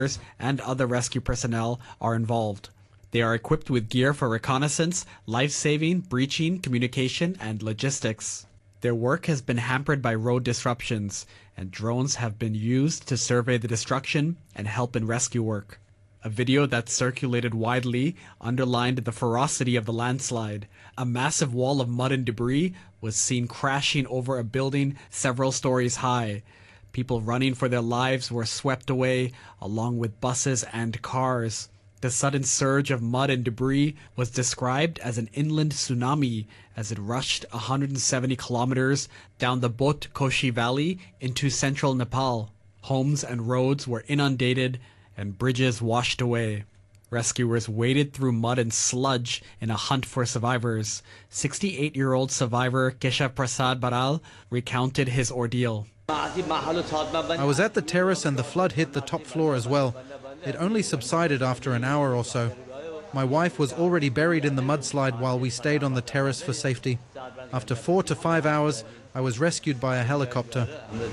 and other rescue personnel are involved. They are equipped with gear for reconnaissance, life-saving, breaching, communication, and logistics. Their work has been hampered by road disruptions, and drones have been used to survey the destruction and help in rescue work. A video that circulated widely underlined the ferocity of the landslide. A massive wall of mud and debris was seen crashing over a building several stories high. People running for their lives were swept away, along with buses and cars. The sudden surge of mud and debris was described as an inland tsunami as it rushed 170 kilometers down the Bot Koshi Valley into central Nepal. Homes and roads were inundated and bridges washed away. Rescuers waded through mud and sludge in a hunt for survivors. 68-year-old survivor Keshav Prasad Baral recounted his ordeal. I was at the terrace and the flood hit the top floor as well. It only subsided after an hour or so. My wife was already buried in the mudslide while we stayed on the terrace for safety. After 4 to 5 hours, I was rescued by a helicopter.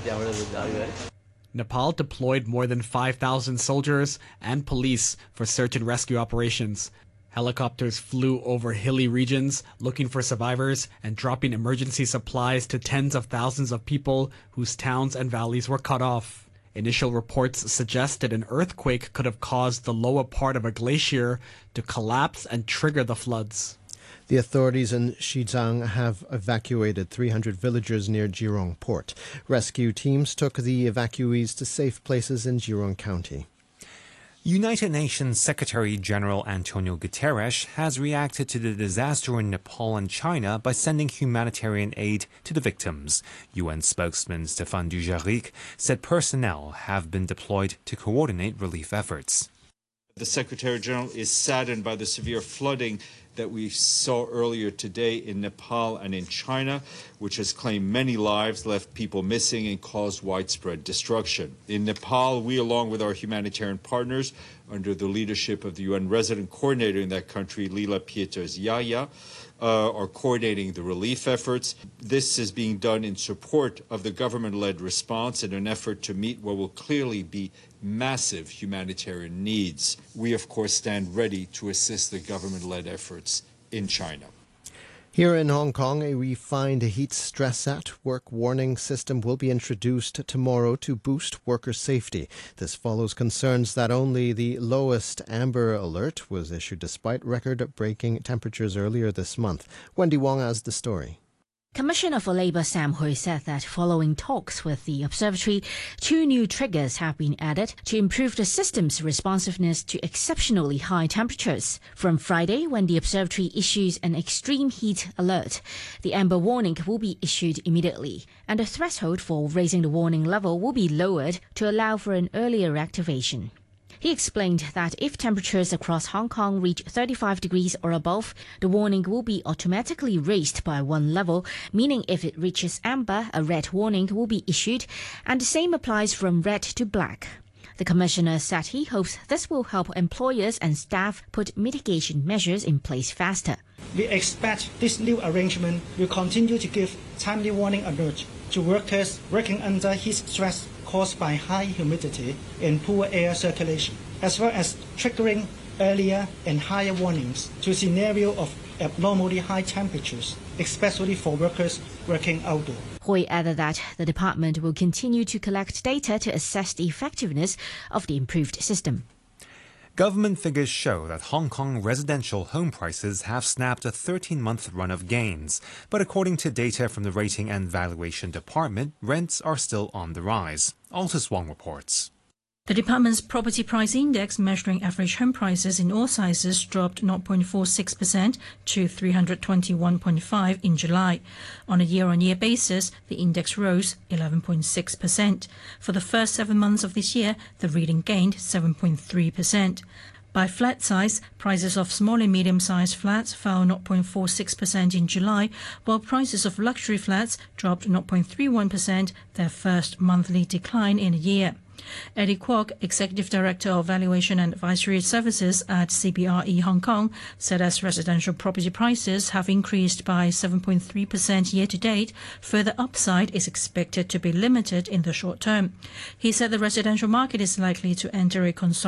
Nepal deployed more than 5,000 soldiers and police for search and rescue operations. Helicopters flew over hilly regions looking for survivors and dropping emergency supplies to tens of thousands of people whose towns and valleys were cut off. Initial reports suggested an earthquake could have caused the lower part of a glacier to collapse and trigger the floods. The authorities in Xizang have evacuated 300 villagers near Jirong port. Rescue teams took the evacuees to safe places in Jirong County. United Nations Secretary-General Antonio Guterres has reacted to the disaster in Nepal and China by sending humanitarian aid to the victims. UN spokesman Stéphane Dujarric said personnel have been deployed to coordinate relief efforts. The Secretary-General is saddened by the severe flooding that we saw earlier today in Nepal and in China, which has claimed many lives, left people missing, and caused widespread destruction. In Nepal, we, along with our humanitarian partners, under the leadership of the UN resident coordinator in that country, Lila Pieters Yaya, are coordinating the relief efforts. This is being done in support of the government-led response in an effort to meet what will clearly be massive humanitarian needs. We, of course, stand ready to assist the government-led efforts in China. Here in Hong Kong, a refined heat stress at work warning system will be introduced tomorrow to boost worker safety. This follows concerns that only the lowest amber alert was issued despite record-breaking temperatures earlier this month. Wendy Wong has the story. Commissioner for Labour Sam Hui said that following talks with the observatory, 2 new triggers have been added to improve the system's responsiveness to exceptionally high temperatures. From Friday, when the observatory issues an extreme heat alert, the amber warning will be issued immediately, and the threshold for raising the warning level will be lowered to allow for an earlier activation. He explained that if temperatures across Hong Kong reach 35 degrees or above, the warning will be automatically raised by 1 level, meaning if it reaches amber, a red warning will be issued, and the same applies from red to black. The Commissioner said he hopes this will help employers and staff put mitigation measures in place faster. We expect this new arrangement will continue to give timely warning alert to workers working under heat stress caused by high humidity and poor air circulation, as well as triggering earlier and higher warnings to scenario of abnormally high temperatures, especially for workers working outdoors. Hui added that the department will continue to collect data to assess the effectiveness of the improved system. Government figures show that Hong Kong residential home prices have snapped a 13-month run of gains. But according to data from the Rating and Valuation Department, rents are still on the rise. Altus Wong reports. The department's property price index measuring average home prices in all sizes dropped 0.46% to 321.5 in July. On a year-on-year basis, the index rose 11.6%. For the first 7 months of this year, the reading gained 7.3%. By flat size, prices of small and medium-sized flats fell 0.46% in July, while prices of luxury flats dropped 0.31%, their first monthly decline in a year. Eddie Kwok, Executive Director of Valuation and Advisory Services at CBRE Hong Kong, said as residential property prices have increased by 7.3% year-to-date, further upside is expected to be limited in the short term. He said the residential market is likely to enter a